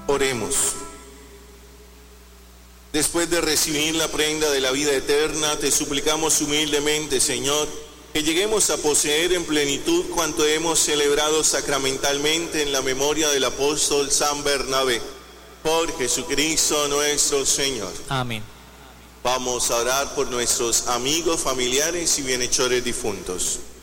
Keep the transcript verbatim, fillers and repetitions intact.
Oremos. Después de recibir la prenda de la vida eterna, te suplicamos humildemente, Señor, que lleguemos a poseer en plenitud cuanto hemos celebrado sacramentalmente en la memoria del apóstol San Bernabé. Por Jesucristo nuestro Señor. Amén. Vamos a orar por nuestros amigos, familiares y bienhechores difuntos.